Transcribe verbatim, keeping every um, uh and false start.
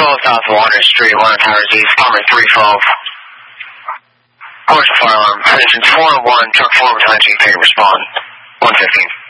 twelve South Water Street, one Towers East, Department three twelve. Commercial fire alarm. Positions four and one, truck four behind you, pay respond. one fifteen.